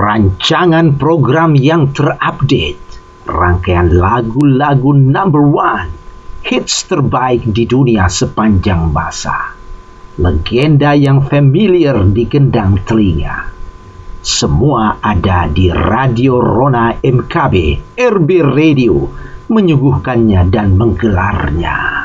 rancangan program yang terupdate, rangkaian lagu-lagu number one, hits terbaik di dunia sepanjang masa, legenda yang familiar di gendang telinga. Semua ada di Radio Rona MKB, RB Radio, menyuguhkannya dan menggelarnya.